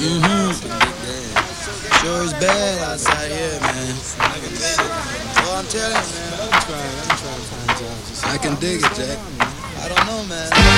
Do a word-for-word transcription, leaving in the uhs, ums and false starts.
Mm-hmm. Sure is bad outside here, man. I can dig it. Well, I'm telling you, man. I'm trying. I'm trying to find jobs. I can dig it, Jack. I don't know, man.